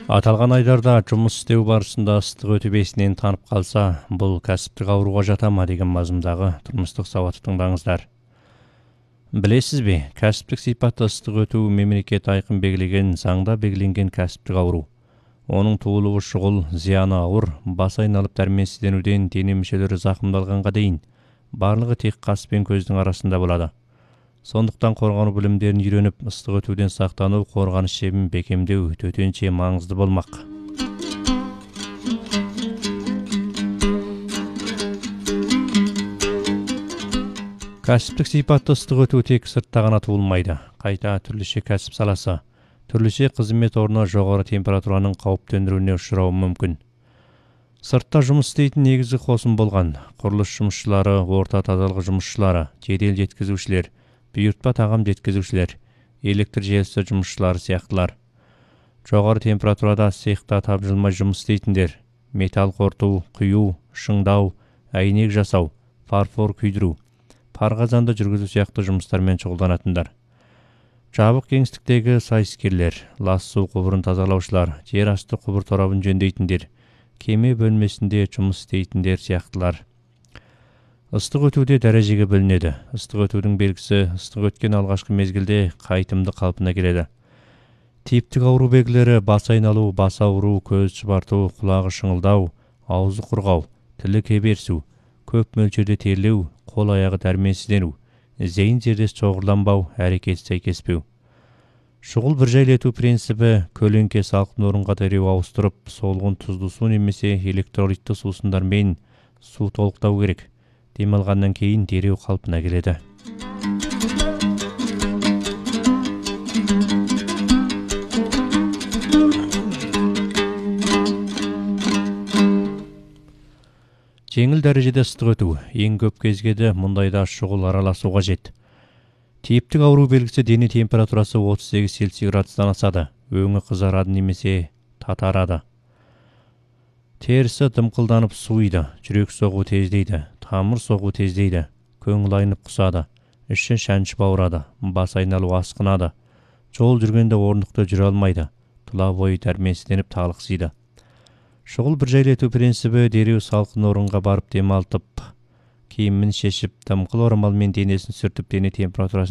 Аталған айдарда жұмыс істеу барысында ыстық өту бесінен танып қалса, бұл кәсіптік ауруға жата ма деген мазмұндағы тұрмыстық сауатты тыңдаңыздар. Білесіз бе, кәсіптік сипатты ыстық өту мемлекет айқын белгілеген, заңда белгіленген кәсіптік ауру. Оның туылуы шұғыл, зияны ауыр, бас айналып дәрменсізденуден дене мүшелері зақымдалғанға дейін, барлығы тек қас пен көздің арасында болады. Сондықтан қорғану білімдерін үйреніп, ыстық өтуден сақтану, қорғаныс шебін бекемдеу төтенше маңызды болмақ. Кәсіптік сипатты ыстық өту тек сыртта ғана туылмайды. Қайта түрліше кәсіп саласы, түрліше қызмет орны жоғары температураның қауіп төндіруіне ұшырауы мүмкін. Сыртта жұмыс істейтін негізгі қосым болған құрылыс жұмысшылары, орта тазалық жұмысшылары, жедел жеткізушілер, бұйыртпа тағам жеткізушілер, электр желісі жұмысшылары сияқтылар. Жоғары температурада цехта тапжылмай жұмыс істейтіндер, металл қорыту, құю, шыңдау, әйнек жасау, фарфор күйдіру, парғазанды жүргізу сияқты жұмыстармен шұғылданатындар. Жабық кеңістіктегі сайыскерлер, лас су құбырын тазалаушылар, жер асты құбыр торабын жөндейтіндер, кеме бөлмесінде жұмыс істейтіндер сияқтылар. Ыстық өтуде дәрежеге бөлінеді. Ыстық өтудің белгісі ыстық өткен алғашқы мезгілде қайтымды қалпына келеді. Типтік ауру белгілері бас айналу, бас ауру, көз шұбарту, құлағы шыңылдау, аузы құрғау, тілі кеберсу, көп мөлшерде терлеу, қол аяғы дәрменсіздену, зейін зердес шоғырланбау, әрекет сәйкеспеу. Шұғыл бір жайлету принципі көлеңке салқын орынға дереу ауыстырып, солғын тұзды су немесе электролитті сусындармен су толықтау керек. Демалғаннан кейін дереу қалпына келеді. Жеңіл дәрежеде ыстық өту, ең көп кезгеді мұндайда шұғыл араласу қажет. Типтік ауру белгісі дене температурасы 38 Цельсий градустан асады, өңі қызарады немесе татарады. Терісі дымқылданып суиды, жүрек соғу тездейді, тамыр соғу тездейді, көңіл айнып құсады, іші шәншіп ауырады, бас айналу асқынады, жол жүргенде орнықты жүре алмайды, тұла бойы дәрменсізденіп талықсиды. Шұғыл бір жайлету принципі дереу салқын орынға барып демалтып, киімін шешіп, дымқыл орамалмен денесін сүртіп, дене температурасын